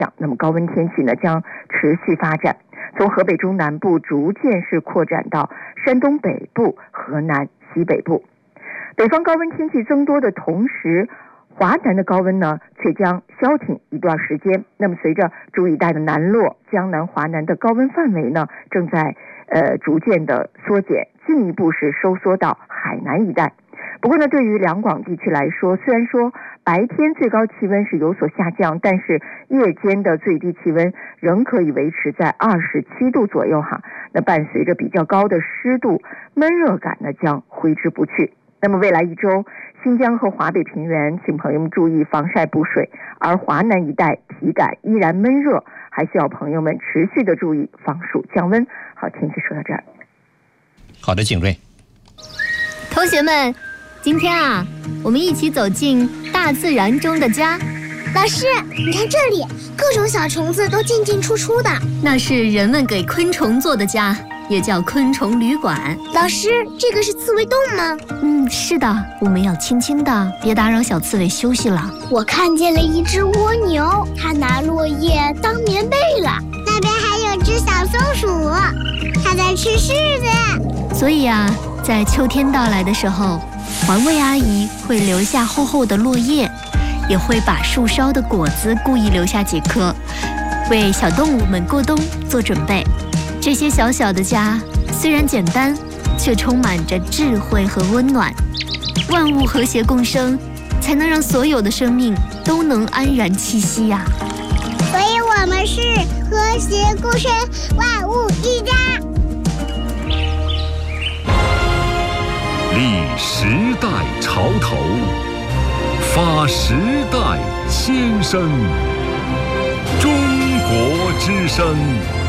那么高温天气呢将持续发展，从河北中南部逐渐是扩展到山东北部、河南西北部。北方高温天气增多的同时，华南的高温呢却将消停一段时间。那么随着诸雨带的南落，江南、华南的高温范围呢正在逐渐的缩减，进一步是收缩到海南一带。不过呢，对于两广地区来说，虽然说白天最高气温是有所下降，但是夜间的最低气温仍可以维持在27度左右哈。那伴随着比较高的湿度，闷热感呢将挥之不去。那么未来一周，新疆和华北平原请朋友们注意防晒补水，而华南一带体感依然闷热，还需要朋友们持续的注意防暑降温。好，天气说到这儿。 好的，景睿。 同学们，今天啊，我们一起走进大自然中的家。 老师，你看这里，各种小虫子都进进出出的。 那是人们给昆虫做的家，也叫昆虫旅馆。 老师，这个是刺猬洞吗？ 是的，我们要轻轻的，别打扰小刺猬休息了。 我看见了一只蜗牛，它拿落叶当棉被了。那边还有只小松鼠，它在吃柿子。 所以啊，在秋天到来的时候，环卫阿姨会留下厚厚的落叶，也会把树梢的果子故意留下几颗，为小动物们过冬做准备。这些小小的家虽然简单，却充满着智慧和温暖。万物和谐共生，才能让所有的生命都能安然栖息呀。 所以我们是和谐共生，万物一家。 立时代潮头，发时代先声。中国之声。